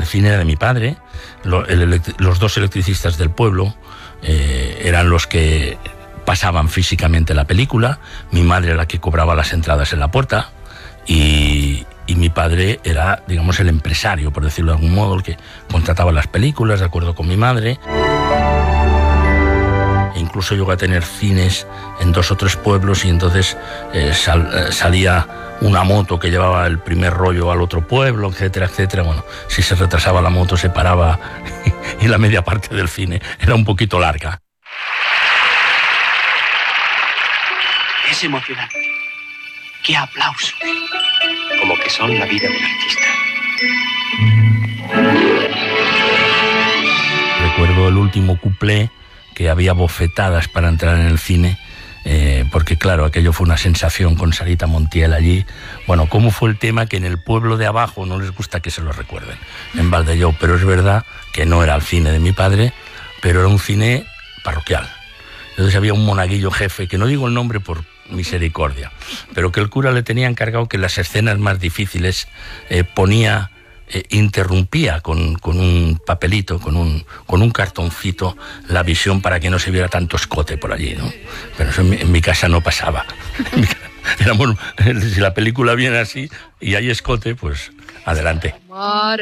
cine era de mi padre. Los dos electricistas del pueblo eran los que pasaban físicamente la película. Mi madre era la que cobraba las entradas en la puerta y mi padre era, digamos, el empresario, por decirlo de algún modo, el que contrataba las películas de acuerdo con mi madre. E incluso llegó a tener cines en 2 o 3 pueblos y entonces salía una moto que llevaba el primer rollo al otro pueblo, etcétera, etcétera. Bueno, si se retrasaba la moto se paraba y la media parte del cine era un poquito larga. Es emocionante. ¡Qué aplausos! Como que son la vida del artista. Recuerdo el último cuplé, que había bofetadas para entrar en el cine, porque claro, aquello fue una sensación con Sarita Montiel allí. Bueno, cómo fue el tema que en el pueblo de abajo no les gusta que se lo recuerden, en Valdellow, pero es verdad que no era el cine de mi padre, pero era un cine parroquial. Entonces había un monaguillo jefe, que no digo el nombre por misericordia, pero que el cura le tenía encargado que en las escenas más difíciles interrumpía con un papelito, con un cartoncito, la visión para que no se viera tanto escote por allí, ¿no? Pero eso en mi casa no pasaba. Si la película viene así y hay escote, pues adelante.